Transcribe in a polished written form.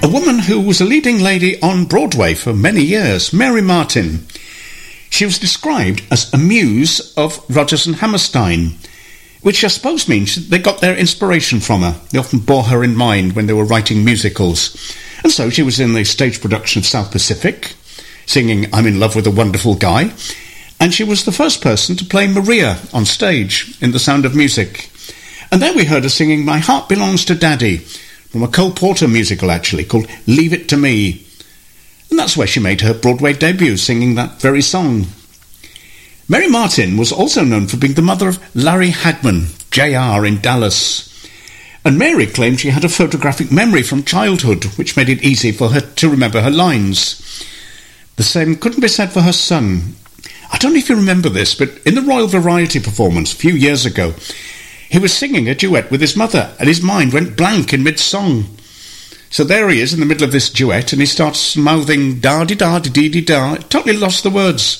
woman who was a leading lady on Broadway for many years, Mary Martin. She was described as a muse of Rodgers and Hammerstein, which I suppose means they got their inspiration from her. They often bore her in mind when they were writing musicals. And so she was in the stage production of South Pacific, singing I'm in Love with a Wonderful Guy, and she was the first person to play Maria on stage in The Sound of Music. And then we heard her singing My Heart Belongs to Daddy, from a Cole Porter musical actually, called Leave It to Me. And that's where she made her Broadway debut, singing that very song. Mary Martin was also known for being the mother of Larry Hagman, Jr. in Dallas. And Mary claimed she had a photographic memory from childhood, which made it easy for her to remember her lines. The same couldn't be said for her son. I don't know if you remember this, but in the Royal Variety performance a few years ago, he was singing a duet with his mother, and his mind went blank in mid-song. So there he is in the middle of this duet, and he starts mouthing da-di-da-di-di-da, totally lost the words.